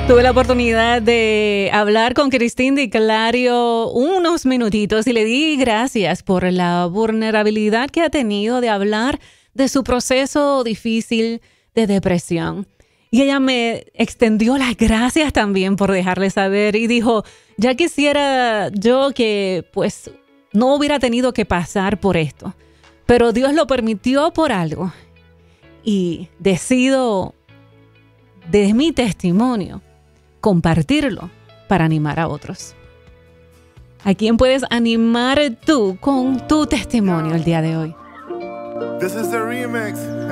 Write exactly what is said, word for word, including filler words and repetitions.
Tuve la oportunidad de hablar con Cristín Di Clario unos minutitos y le di gracias por la vulnerabilidad que ha tenido de hablar de su proceso difícil de depresión. Y ella me extendió las gracias también por dejarle saber y dijo, ya quisiera yo que pues no hubiera tenido que pasar por esto, pero Dios lo permitió por algo y decido de mi testimonio compartirlo para animar a otros. ¿A quién puedes animar tú con tu testimonio el día de hoy? This is the remix.